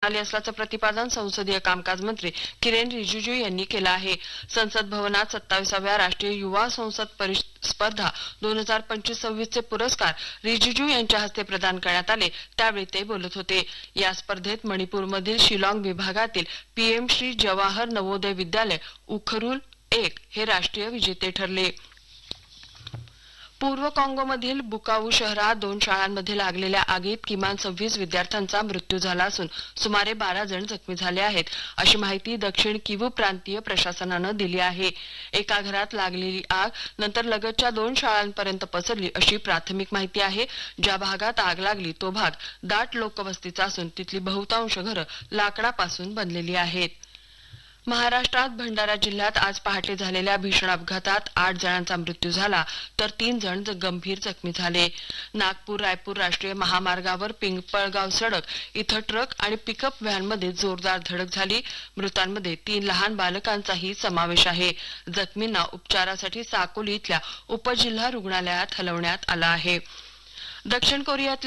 आली असल्याचं प्रतिपादन संसदीय कामकाज मंत्री किरेन रिजिजू यांनी केलं आहे। संसद भवनात 27व्या राष्ट्रीय युवा संसद स्पर्धा 2025-26 चे पुरस्कार रिजिजू यांच्या हस्ते प्रदान करण्यात आले, त्यावेळी ते बोलत होते। या स्पर्धेत मणिपूरमधील शिलाँग विभागातील पीएम श्री जवाहर नवोदय विद्यालय उखरुल 1 हे राष्ट्रीय विजेते ठरले। पूर्व काँगोमधील बुकावू शहरात 2 शाळांमध्ये लागलेल्या आगीत किमान 26 विद्यार्थ्यांचा मृत्यू झाला असून सुमारे 12 जण जखमी झाले आहेत, अशी माहिती दक्षिण किवू प्रांतीय प्रशासनानं दिली आहे। एका घरात लागलेली आग नंतर लगतच्या 2 शाळांपर्यंत पसरली अशी प्राथमिक माहिती आहे। ज्या भागात आग लागली तो भाग दाट लोकवस्तीचा असून तिथली बहुतांश घरं लाकडापासून बनलेली आहेत। महाराष्ट्रात भंडारा जिल्ह्यात आज पहाटे झालेल्या भीषण अपघातात 8 जणांचा मृत्यू झाला तर 3 जण गंभीर जखमी झाले। नागपूर रायपूर राष्ट्रीय महामार्गावर पिंपळगाव सडक इथं ट्रक आणि पिकअप व्हॅनमध्ये जोरदार धडक झाली। मृतांमध्ये 3 लहान बालकांचाही समावेश आहे। जखमींना उपचारासाठी साकोली इथल्या उपजिल्हा रुग्णालयात हलवण्यात आलं आहे। दक्षिण कोरियातल्या